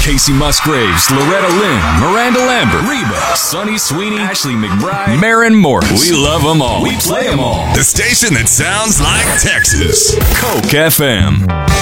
Casey Musgraves, Loretta Lynn, Miranda Lambert, Reba, Sonny Sweeney, Ashley McBride, Maren Morris. We love them all. We play them all. The station that sounds like Texas. Coke FM.